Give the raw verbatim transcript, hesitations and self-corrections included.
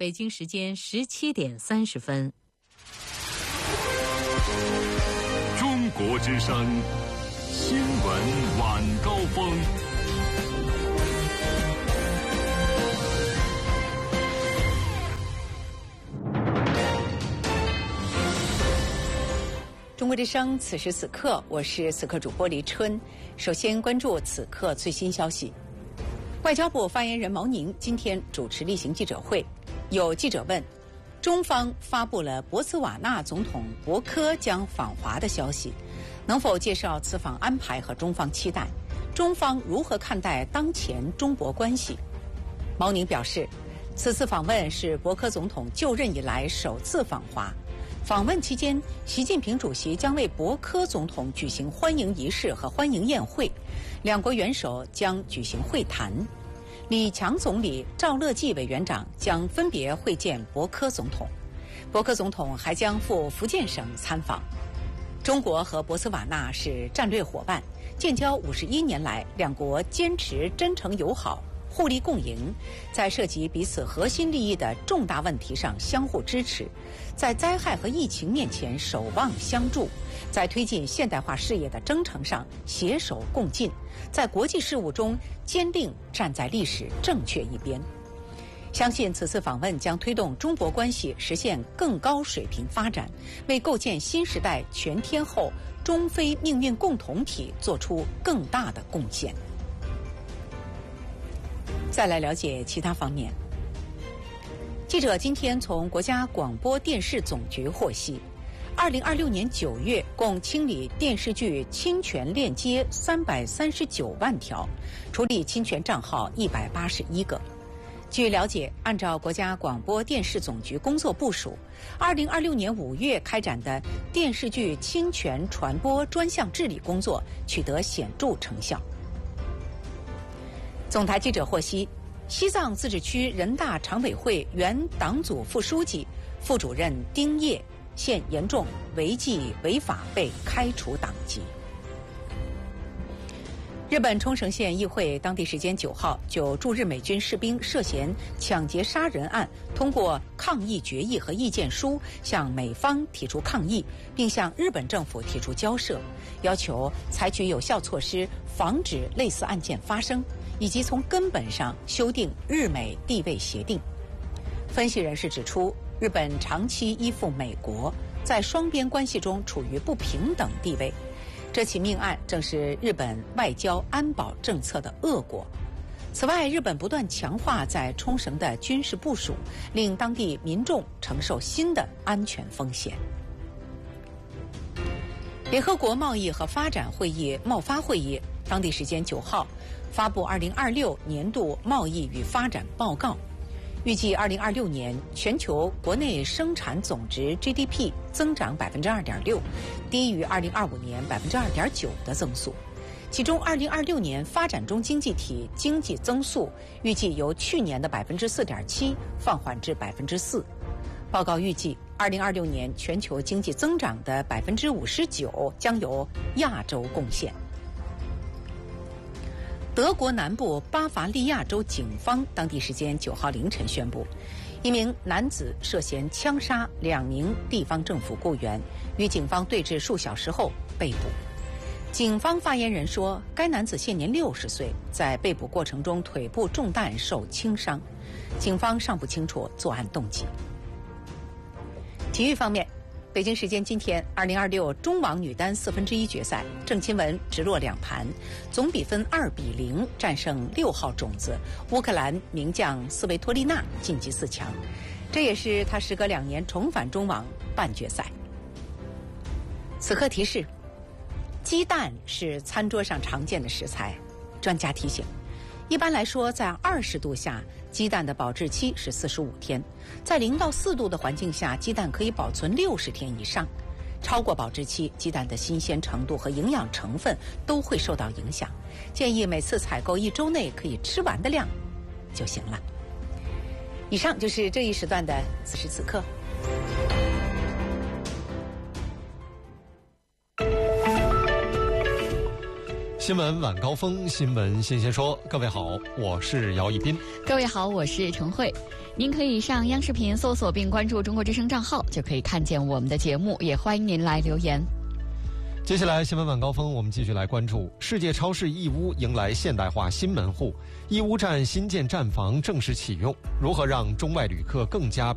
北京时间十七点三十分。 中国之声新闻晚高峰。 中国之声，此时此刻，我是此刻主播黎春。首先关注此刻最新消息。外交部发言人毛宁今天主持例行记者会，有记者问，中方发布了博茨瓦纳总统博科将访华的消息，能否介绍此访安排和中方期待？中方如何看待当前中博关系？毛宁表示，此次访问是博科总统就任以来首次访华。访问期间，习近平主席将为博科总统举行欢迎仪式和欢迎宴会，两国元首将举行会谈。李强总理、赵乐际委员长将分别会见博科总统，博科总统还将赴福建省参访。中国和博茨瓦纳是战略伙伴，建交五十一年来，两国坚持真诚友好，互利共赢，在涉及彼此核心利益的重大问题上相互支持，在灾害和疫情面前守望相助，在推进现代化事业的征程上携手共进，在国际事务中坚定站在历史正确一边。相信此次访问将推动中博关系实现更高水平发展，为构建新时代全天候中非命运共同体做出更大的贡献。再来了解其他方面。记者今天从国家广播电视总局获悉，二零二六年九月共清理电视剧侵权链接三百三十九万条，处理侵权账号一百八十一个。据了解，按照国家广播电视总局工作部署，二零二六年五月开展的电视剧侵权传播专项治理工作取得显著成效。总台记者获悉，西藏自治区人大常委会原党组副书记、副主任丁烨现严重违纪违法被开除党籍。日本冲绳县议会当地时间九号就驻日美军士兵涉嫌抢劫杀人案通过抗议决议和意见书向美方提出抗议，并向日本政府提出交涉，要求采取有效措施防止类似案件发生，以及从根本上修订日美地位协定。分析人士指出，日本长期依附美国，在双边关系中处于不平等地位。这起命案正是日本外交安保政策的恶果。此外，日本不断强化在冲绳的军事部署，令当地民众承受新的安全风险。联合国贸易和发展会议贸发会议当地时间九号发布二零二六年度贸易与发展报告，预计二零二六年全球国内生产总值 G D P 增长百分之二点六，低于二零二五年百分之二点九的增速。其中，二零二六年发展中经济体经济增速预计由去年的百分之四点七放缓至百分之四。报告预计，二零二六年全球经济增长的百分之五十九将由亚洲贡献。德国南部巴伐利亚州警方当地时间九号凌晨宣布，一名男子涉嫌枪杀两名地方政府雇员，与警方对峙数小时后被捕。警方发言人说，该男子现年六十岁，在被捕过程中腿部中弹受轻伤，警方尚不清楚作案动机。体育方面，北京时间今天，二零二六中网女单四分之一决赛，郑钦文直落两盘，总比分二比零战胜六号种子乌克兰名将斯维托利娜，晋级四强。这也是她时隔两年重返中网半决赛。此刻提示：鸡蛋是餐桌上常见的食材，专家提醒，一般来说，在二十度下，鸡蛋的保质期是四十五天；在零到四度的环境下，鸡蛋可以保存六十天以上。超过保质期，鸡蛋的新鲜程度和营养成分都会受到影响。建议每次采购一周内可以吃完的量就行了。以上就是这一时段的此时此刻。 新闻晚高峰，新闻新鲜说。各位好，我是姚一斌。 各位好，我是陈慧。您可以上央视频搜索并关注中国之声账号，就可以看见我们的节目，也欢迎您来留言。 接下来新闻晚高峰，我们继续来关注世界超市义乌迎来现代化新门户，义乌站新建站房正式启用，如何让中外旅客更加